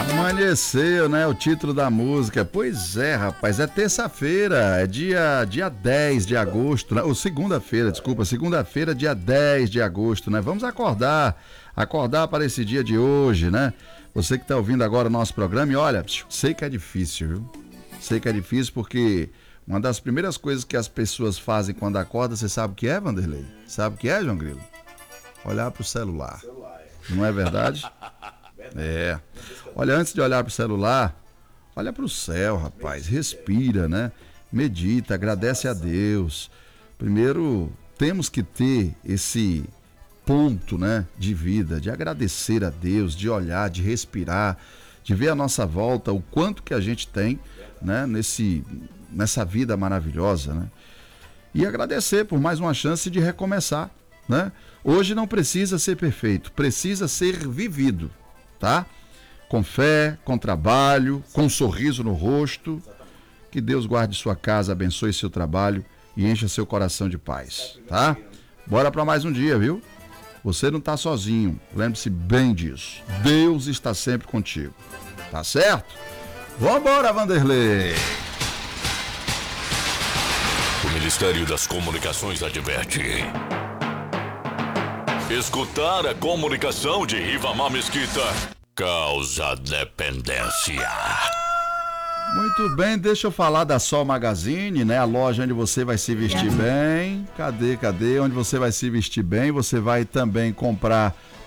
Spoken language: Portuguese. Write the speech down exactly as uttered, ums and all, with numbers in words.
Amanheceu, né? O título da música. Pois é, rapaz, é terça-feira, é dia, dia dez de agosto, né? Ou segunda-feira, desculpa, segunda-feira, dia dez de agosto, né? Vamos acordar, acordar para esse dia de hoje, né? Você que está ouvindo agora o nosso programa, e olha, sei que é difícil, viu? Sei que é difícil porque uma das primeiras coisas que as pessoas fazem quando acordam, você sabe o que é, Vanderlei? Sabe o que é, João Grilo? Olhar para o celular. Não é verdade? É. Olha, antes de olhar para o celular, olha para o céu, rapaz. Respira, né? Medita, agradece a Deus. Primeiro, temos que ter esse ponto, né, de vida, de agradecer a Deus, de olhar, de respirar, de ver à nossa volta o quanto que a gente tem, né, nesse, nessa vida maravilhosa, né? E agradecer por mais uma chance de recomeçar, né? Hoje não precisa ser perfeito, precisa ser vivido, tá? Com fé, com trabalho, com um sorriso no rosto. Que Deus guarde sua casa, abençoe seu trabalho e encha seu coração de paz, tá? Bora para mais um dia, viu? Você não tá sozinho, lembre-se bem disso. Deus está sempre contigo, tá certo? Vambora, Vanderlei! O Ministério das Comunicações adverte: escutar a comunicação de Rivamar Mesquita causa dependência. Muito bem, deixa eu falar da Sol Magazine, né? A loja onde você vai se vestir bem. Cadê, cadê? Onde você vai se vestir bem, você vai também comprar